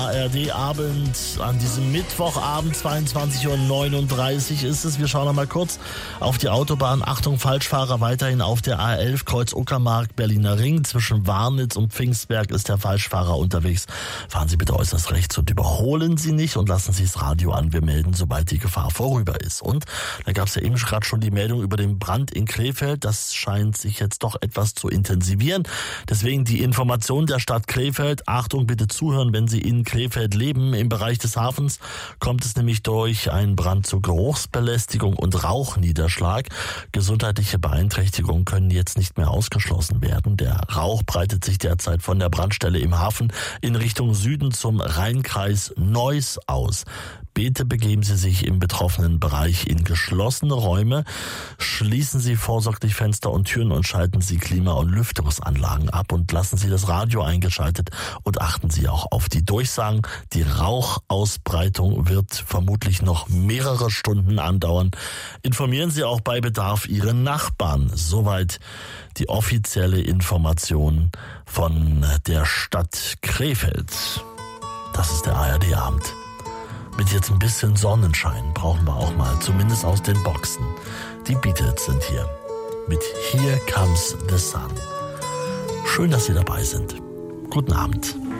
ARD-Abend an diesem Mittwochabend, 22:39 Uhr ist es. Wir schauen noch mal kurz auf die Autobahn. Achtung, Falschfahrer weiterhin auf der A11, Kreuz Uckermark, Berliner Ring. Zwischen Warnitz und Pfingstberg ist der Falschfahrer unterwegs. Fahren Sie bitte äußerst rechts und überholen Sie nicht und lassen Sie das Radio an. Wir melden, sobald die Gefahr vorüber ist. Und da gab es ja eben gerade schon die Meldung über den Brand in Krefeld. Das scheint sich jetzt doch etwas zu intensivieren. Deswegen die Information der Stadt Krefeld. Achtung, bitte zuhören, wenn Sie in Krefeld leben. Im Bereich des Hafens kommt es nämlich durch einen Brand zu Geruchsbelästigung und Rauchniederschlag. Gesundheitliche Beeinträchtigungen können jetzt nicht mehr ausgeschlossen werden. Der Rauch breitet sich derzeit von der Brandstelle im Hafen in Richtung Süden zum Rheinkreis Neuss aus. Bitte begeben Sie sich im betroffenen Bereich in geschlossene Räume, schließen Sie vorsorglich Fenster und Türen und schalten Sie Klima- und Lüftungsanlagen ab und lassen Sie das Radio eingeschaltet und achten Sie auch auf die Durchsagen. Die Rauchausbreitung wird vermutlich noch mehrere Stunden andauern. Informieren Sie auch bei Bedarf Ihre Nachbarn. Soweit die offizielle Information von der Stadt Krefeld. Das ist der ARD-Abend. Mit jetzt ein bisschen Sonnenschein brauchen wir auch mal, zumindest aus den Boxen. Die Beatles sind hier mit Here Comes the Sun. Schön, dass Sie dabei sind. Guten Abend.